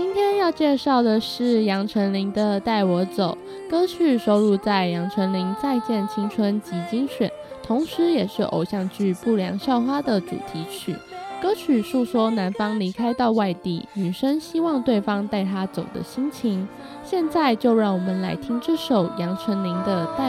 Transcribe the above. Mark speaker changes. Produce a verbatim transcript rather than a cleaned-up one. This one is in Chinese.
Speaker 1: 今天要介绍的是杨丞琳的《带我走》，歌曲收录在杨丞琳《再见青春》集精选，同时也是偶像剧《不良校花》的主题曲。歌曲诉说男方离开到外地，女生希望对方带她走的心情。现在就让我们来听这首杨丞琳的《带